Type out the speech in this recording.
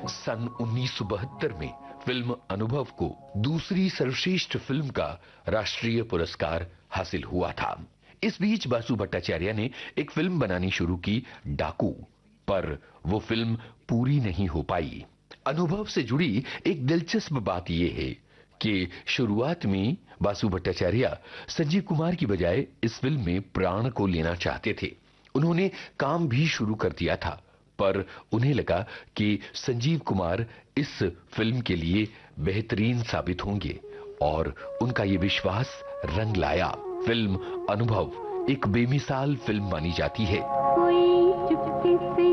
सन 1972 में फिल्म अनुभव को दूसरी सर्वश्रेष्ठ फिल्म का राष्ट्रीय पुरस्कार हासिल हुआ था। इस बीच बासु भट्टाचार्य ने एक फिल्म बनानी शुरू की, डाकू, पर वो फिल्म पूरी नहीं हो पाई। अनुभव से जुड़ी एक दिलचस्प बात यह है कि शुरुआत में बासु भट्टाचार्य संजीव कुमार की बजाय इस फिल्म में प्राण को लेना चाहते थे। उन्होंने काम भी शुरू कर दिया था, पर उन्हें लगा कि संजीव कुमार इस फिल्म के लिए बेहतरीन साबित होंगे और उनका ये विश्वास रंग लाया। फिल्म अनुभव एक बेमिसाल फिल्म मानी जाती है। कोई चुपके से